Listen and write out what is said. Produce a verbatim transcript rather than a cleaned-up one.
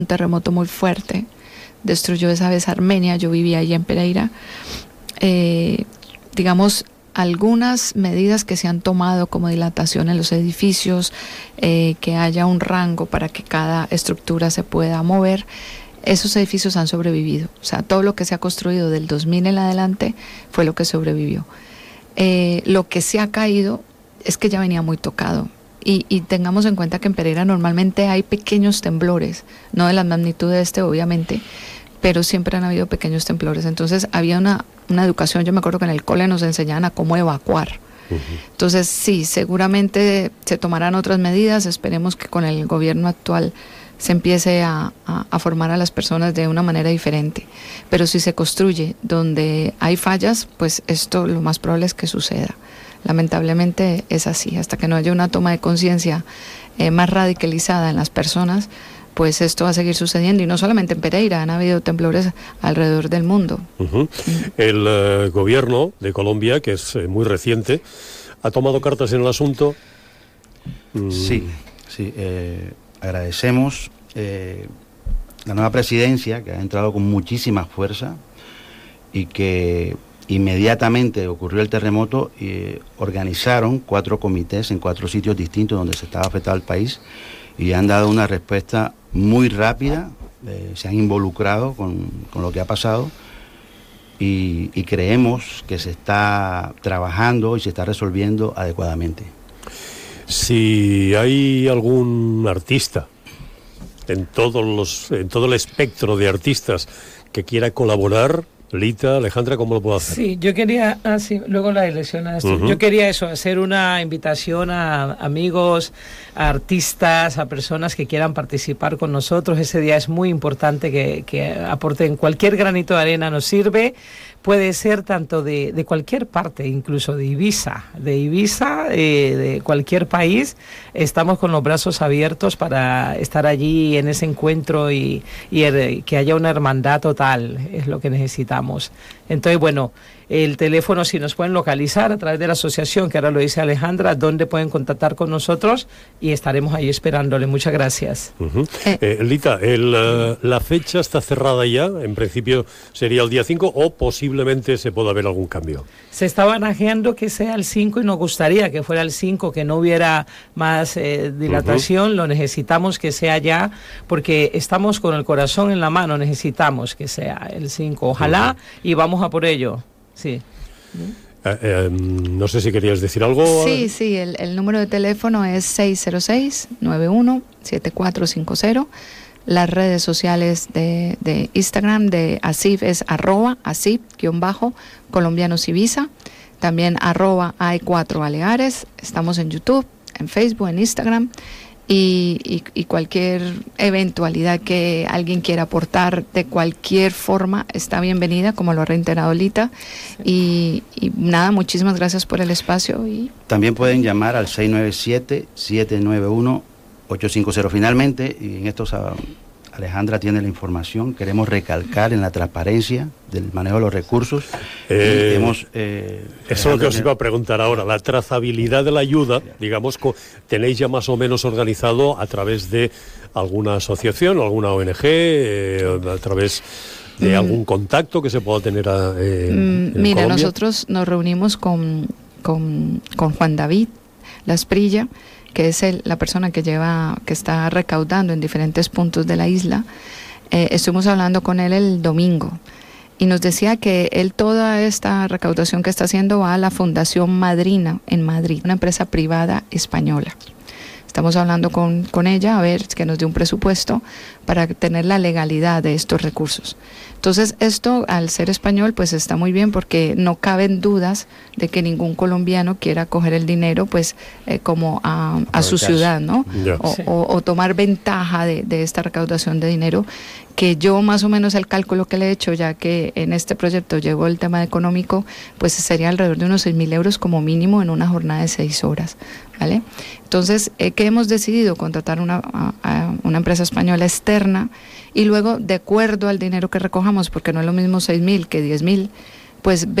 un terremoto muy fuerte, destruyó esa vez Armenia, yo vivía allí en Pereira. Eh, digamos, algunas medidas que se han tomado como dilatación en los edificios, eh, que haya un rango para que cada estructura se pueda mover, esos edificios han sobrevivido. O sea, todo lo que se ha construido del dos mil en adelante fue lo que sobrevivió. Eh, lo que se ha caído es que ya venía muy tocado. Y, y tengamos en cuenta que en Pereira normalmente hay pequeños temblores, no de la magnitud de este obviamente, pero siempre han habido pequeños temblores. Entonces había una, una educación, yo me acuerdo que en el cole nos enseñaban a cómo evacuar. Uh-huh. Entonces sí, seguramente se tomarán otras medidas, esperemos que con el gobierno actual se empiece a, a, a formar a las personas de una manera diferente. Pero si se construye donde hay fallas, pues esto lo más probable es que suceda. Lamentablemente es así, hasta que no haya una toma de conciencia eh, más radicalizada en las personas, pues esto va a seguir sucediendo, y no solamente en Pereira, han habido temblores alrededor del mundo. Uh-huh. Uh-huh. El uh, gobierno de Colombia, que es eh, muy reciente, ¿ha tomado cartas en el asunto? Mm. Sí, sí, eh, agradecemos eh, la nueva presidencia, que ha entrado con muchísima fuerza y que inmediatamente ocurrió el terremoto y eh, organizaron cuatro comités en cuatro sitios distintos donde se estaba afectado el país y han dado una respuesta muy rápida, eh, se han involucrado con, con lo que ha pasado y, y creemos que se está trabajando y se está resolviendo adecuadamente. Si hay algún artista en todos los, en todo el espectro de artistas que quiera colaborar, Lita, Alejandra, ¿cómo lo puedo hacer? Sí, yo quería, ah, sí, luego la elección, uh-huh. yo quería eso, hacer una invitación a amigos, a artistas, a personas que quieran participar con nosotros. Ese día es muy importante que, que aporten cualquier granito de arena, nos sirve. Puede ser tanto de, de cualquier parte, incluso de Ibiza, de Ibiza, eh, de cualquier país. Estamos con los brazos abiertos para estar allí en ese encuentro y, y el, que haya una hermandad total, es lo que necesitamos. Entonces, bueno, el teléfono, si nos pueden localizar a través de la asociación, que ahora lo dice Alejandra, dónde pueden contactar con nosotros y estaremos ahí esperándole. Muchas gracias. Uh-huh. eh. Eh, Lita, el, uh, ¿la fecha está cerrada ya? En principio sería el día cinco o posiblemente se pueda haber algún cambio. Se está barajeando que sea el cinco y nos gustaría que fuera el cinco, que no hubiera más eh, dilatación. Uh-huh. Lo necesitamos que sea ya, porque estamos con el corazón en la mano, necesitamos que sea el cinco. Ojalá, uh-huh. y vamos a por ello. Sí. Eh, eh, no sé si querías decir algo. Sí, sí, el, el número de teléfono es seis cero seis, nueve uno, siete cuatro cinco cero. Las redes sociales de, de Instagram de ASIF es arroba ASIF, guión bajo, colombianos Ibiza. También arroba A E cuatro Baleares. Estamos en YouTube, en Facebook, en Instagram. Y, y, y cualquier eventualidad que alguien quiera aportar de cualquier forma está bienvenida, como lo ha reiterado Lita. Y, y nada, muchísimas gracias por el espacio. Y también pueden llamar al seis nueve siete, siete nueve uno, ocho cinco cero. Finalmente, y en esto Alejandra tiene la información, queremos recalcar en la transparencia del manejo de los recursos. Eh, hemos, eh, eso es lo que os iba a preguntar ahora, la trazabilidad de la ayuda, digamos, tenéis ya más o menos organizado a través de alguna asociación o alguna O N G, eh, a través de mm. algún contacto que se pueda tener a, eh, mm, en Mira, Colombia. Nosotros nos reunimos con, con, con Juan David Lasprilla, que es el, la persona que lleva, que está recaudando en diferentes puntos de la isla. Eh, estuvimos hablando con él el domingo y nos decía que él toda esta recaudación que está haciendo va a la Fundación Madrina en Madrid, una empresa privada española. Estamos hablando con, con ella a ver que nos dé un presupuesto para tener la legalidad de estos recursos. Entonces esto, al ser español, pues está muy bien, porque no caben dudas de que ningún colombiano quiera coger el dinero pues eh, como a, a su ciudad, ¿no? Yeah. O, sí. o, o tomar ventaja de, de esta recaudación de dinero, que yo más o menos el cálculo que le he hecho, ya que en este proyecto llevo el tema económico, pues sería alrededor de unos seis mil euros como mínimo en una jornada de seis horas, ¿vale? Entonces, eh, ¿qué hemos decidido? Contratar una, a, a una empresa española externa y luego, de acuerdo al dinero que recojamos, porque no es lo mismo seis mil que diez mil, pues